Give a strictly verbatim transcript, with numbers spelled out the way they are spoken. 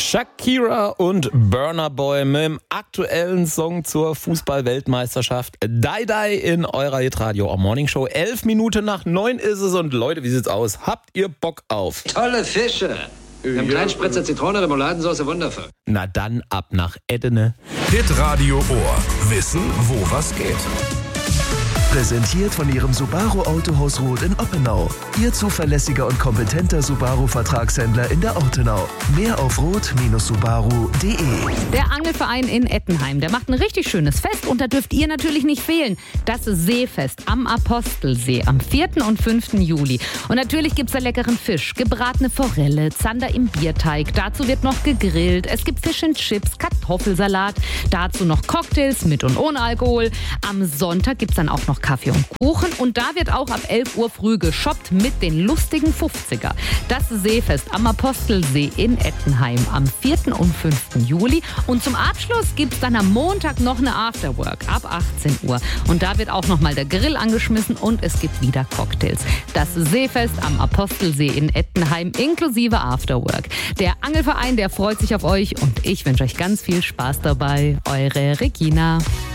Shakira und Burna Boy mit dem aktuellen Song zur Fußball-Weltmeisterschaft Die Die in eurer Hitradio Morning Show. Elf Minuten nach neun ist es und Leute, wie sieht's aus? Habt ihr Bock auf tolle Fische? Mit einem kleinen Spritzer Zitrone, Remouladensoße, wundervoll. Na dann ab nach Eddene. Hitradio Ohr. Wissen, wo was geht. Präsentiert von Ihrem Subaru Autohaus Roth in Oppenau. Ihr zuverlässiger und kompetenter Subaru-Vertragshändler in der Ortenau. Mehr auf roth Subaru punkt de. Der Angelverein in Ettenheim, der macht ein richtig schönes Fest und da dürft ihr natürlich nicht fehlen. Das Seefest am Apostelsee am vierten und fünften Juli. Und natürlich gibt's da leckeren Fisch, gebratene Forelle, Zander im Bierteig. Dazu wird noch gegrillt. Es gibt Fish and Chips, Kartoffelsalat. Dazu noch Cocktails mit und ohne Alkohol. Am Sonntag gibt's dann auch noch Kaffee und Kuchen und da wird auch ab elf Uhr früh geshoppt mit den lustigen fünfziger. Das Seefest am Apostelsee in Ettenheim am vierten und fünften Juli. Und zum Abschluss gibt es dann am Montag noch eine Afterwork ab achtzehn Uhr. Und da wird auch nochmal der Grill angeschmissen und es gibt wieder Cocktails. Das Seefest am Apostelsee in Ettenheim inklusive Afterwork. Der Angelverein, der freut sich auf euch und ich wünsche euch ganz viel Spaß dabei. Eure Regina.